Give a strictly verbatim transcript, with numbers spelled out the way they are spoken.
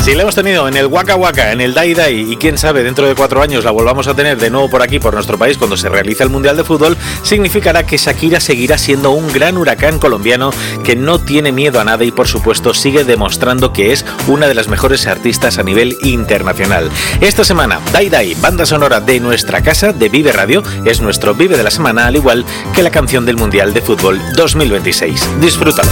Si la hemos tenido en el Waka Waka, en el Dai Dai, y quién sabe, dentro de cuatro años la volvamos a tener de nuevo por aquí, por nuestro país, cuando se realice el Mundial de Fútbol, significará que Shakira seguirá siendo un gran huracán colombiano que no tiene miedo a nada y, por supuesto, sigue demostrando que es una de las mejores artistas a nivel internacional. Esta semana, Dai Dai, banda sonora de nuestra casa, de Vive Radio, es nuestro Vive de la semana, al igual que la canción del Mundial de Fútbol dos mil veintiséis. Disfrútalo.